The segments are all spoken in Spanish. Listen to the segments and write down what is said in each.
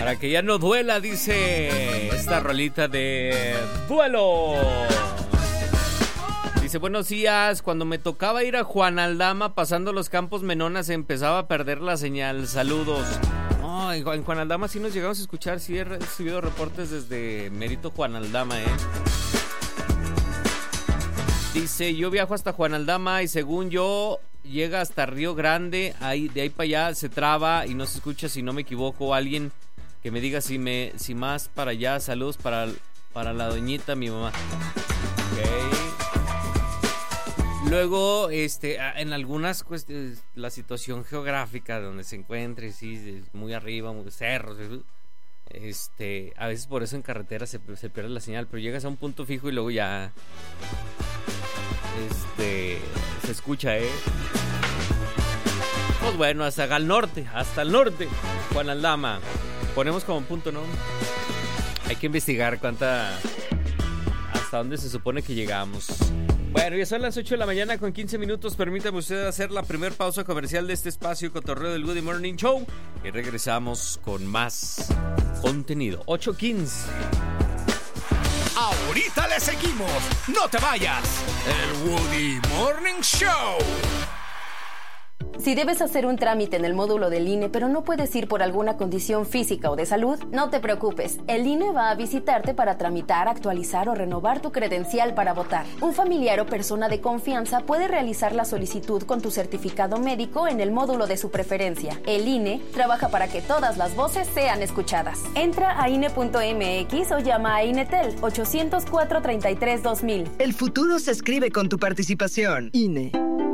Para que ya no duela, dice esta rolita de Duelo. Dice, buenos días, cuando me tocaba ir a Juan Aldama pasando los Campos Menonas empezaba a perder la señal. Saludos. No, en Juan Aldama sí nos llegamos a escuchar, sí he recibido reportes desde Mérito Juan Aldama, Dice, yo viajo hasta Juan Aldama y según yo llega hasta Río Grande, de ahí para allá se traba y no se escucha, si no me equivoco. Alguien que me diga si más para allá. Saludos para la doñita, mi mamá. Ok. Luego, en algunas cuestiones, la situación geográfica donde se encuentre, sí, muy arriba, muy cerros, a veces por eso en carretera se pierde la señal, pero llegas a un punto fijo y luego ya, se escucha, Pues bueno, hasta el norte, Juan Aldama, ponemos como punto, ¿no? Hay que investigar hasta dónde se supone que llegamos. Bueno, ya son las 8 de la mañana con 15 minutos. Permítame usted hacer la primer pausa comercial de este espacio cotorreo del Good Morning Show. Y regresamos con más contenido. 8:15. Ahorita le seguimos. No te vayas. El Woody Morning Show. Si debes hacer un trámite en el módulo del INE, pero no puedes ir por alguna condición física o de salud, no te preocupes. El INE va a visitarte para tramitar, actualizar o renovar tu credencial para votar. Un familiar o persona de confianza puede realizar la solicitud con tu certificado médico en el módulo de su preferencia. El INE trabaja para que todas las voces sean escuchadas. Entra a INE.mx o llama a INETEL 804-33-2000. El futuro se escribe con tu participación. INE.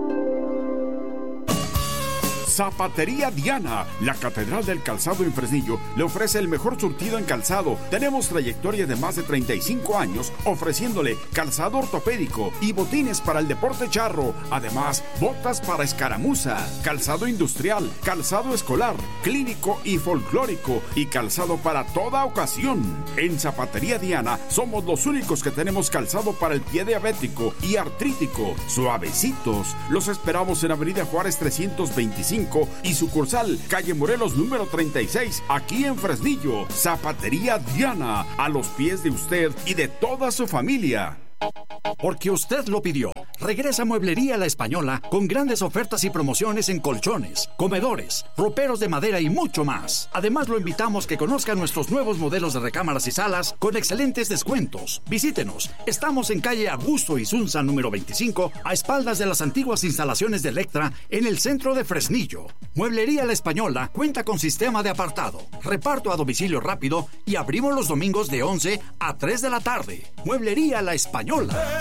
Zapatería Diana, la catedral del calzado en Fresnillo, le ofrece el mejor surtido en calzado. Tenemos trayectoria de más de 35 años ofreciéndole calzado ortopédico y botines para el deporte charro. Además, botas para escaramuza, calzado industrial, calzado escolar, clínico y folclórico y calzado para toda ocasión. En Zapatería Diana somos los únicos que tenemos calzado para el pie diabético y artrítico, suavecitos. Los esperamos en Avenida Juárez 325 y sucursal calle Morelos número 36, aquí en Fresnillo. Zapatería Diana, a los pies de usted y de toda su familia. Porque usted lo pidió. Regresa Mueblería La Española con grandes ofertas y promociones en colchones, comedores, roperos de madera y mucho más. Además, lo invitamos que conozca nuestros nuevos modelos de recámaras y salas con excelentes descuentos. Visítenos. Estamos en calle Augusto Isunza número 25, a espaldas de las antiguas instalaciones de Electra en el centro de Fresnillo. Mueblería La Española cuenta con sistema de apartado, reparto a domicilio rápido y abrimos los domingos de 11 a 3 de la tarde. Mueblería La Española.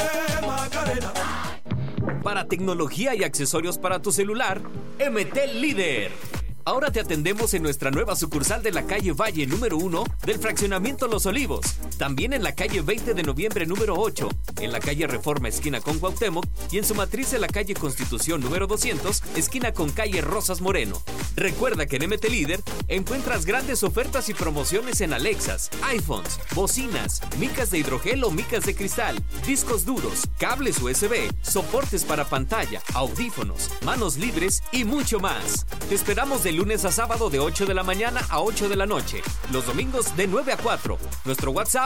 Para tecnología y accesorios para tu celular, MT Líder. Ahora te atendemos en nuestra nueva sucursal de la calle Valle número 1 del fraccionamiento Los Olivos. También en la calle 20 de noviembre número 8, en la calle Reforma esquina con Cuauhtémoc y en su matriz en la calle Constitución número 200, esquina con calle Rosas Moreno. Recuerda que en MT Líder encuentras grandes ofertas y promociones en Alexas, iPhones, bocinas, micas de hidrogel o micas de cristal, discos duros, cables USB, soportes para pantalla, audífonos, manos libres y mucho más. Te esperamos de lunes a sábado de 8 de la mañana a 8 de la noche. Los domingos de 9 a 4. Nuestro WhatsApp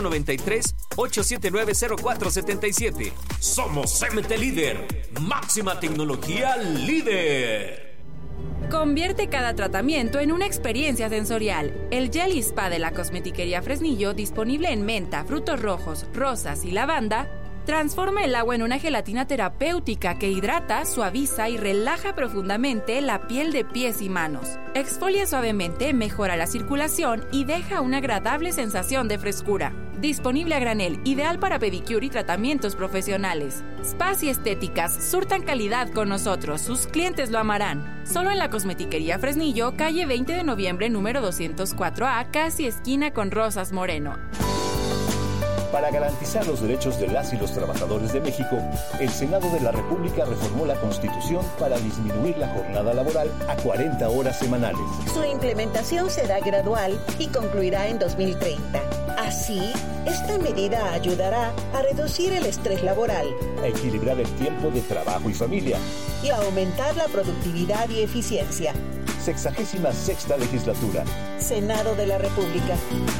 493-879-0477. Somos MT Líder. Máxima tecnología líder. Convierte cada tratamiento en una experiencia sensorial. El Gel Spa de la Cosmetiquería Fresnillo, disponible en menta, frutos rojos, rosas y lavanda, transforma el agua en una gelatina terapéutica que hidrata, suaviza y relaja profundamente la piel de pies y manos. Exfolia suavemente, mejora la circulación y deja una agradable sensación de frescura. Disponible a granel, ideal para pedicure y tratamientos profesionales. Spas y estéticas surtan calidad con nosotros, sus clientes lo amarán. Solo en la Cosmetiquería Fresnillo, calle 20 de noviembre número 204A, casi esquina con Rosas Moreno. Para garantizar los derechos de las y los trabajadores de México, el Senado de la República reformó la Constitución para disminuir la jornada laboral a 40 horas semanales. Su implementación será gradual y concluirá en 2030. Así, esta medida ayudará a reducir el estrés laboral, a equilibrar el tiempo de trabajo y familia y a aumentar la productividad y eficiencia. 66ª legislatura. Senado de la República.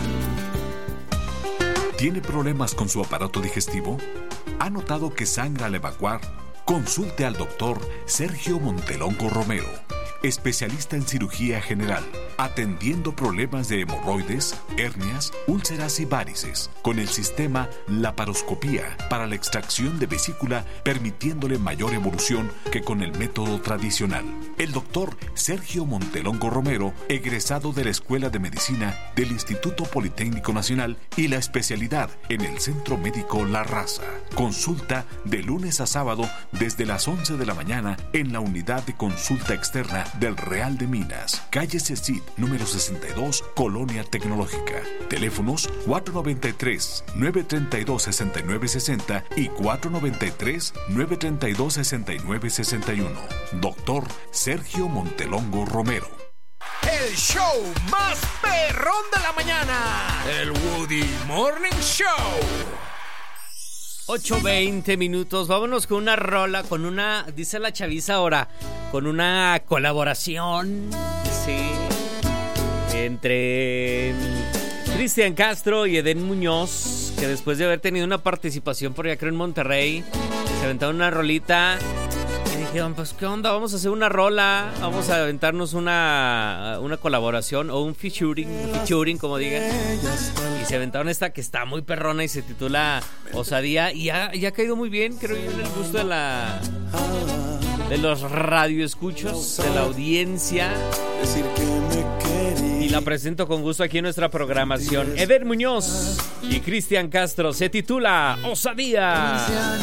¿Tiene problemas con su aparato digestivo? ¿Ha notado que sangra al evacuar? Consulte al doctor Sergio Montelongo Romero, especialista en cirugía general, atendiendo problemas de hemorroides, hernias, úlceras y varices, con el sistema laparoscopía para la extracción de vesícula, permitiéndole mayor evolución que con el método tradicional. El doctor Sergio Montelongo Romero, egresado de la Escuela de Medicina del Instituto Politécnico Nacional y la especialidad en el Centro Médico La Raza. Consulta de lunes a sábado desde las 11 de la mañana en la unidad de consulta externa del Real de Minas, calle Cecit, número 62, Colonia Tecnológica. Teléfonos 493-932-6960 y 493-932-6961. Doctor Sergio Montelongo Romero. El show más perrón de la mañana. El Woody Morning Show. 8:20 minutos. Vámonos con una rola, con una, dice la chaviza ahora, con una colaboración, sí, entre Cristian Castro y Edén Muñoz, que después de haber tenido una participación por allá, creo, en Monterrey, se aventaron una rolita. Y dijeron, pues, ¿qué onda? Vamos a hacer una rola, vamos a aventarnos una colaboración o un featuring, como digan. Y se aventaron esta que está muy perrona y se titula Osadía. Y ha caído muy bien, creo yo, en el gusto de los radioescuchos, de la audiencia. Y la presento con gusto aquí en nuestra programación. Edén Muñoz y Cristian Castro, se titula Osadía.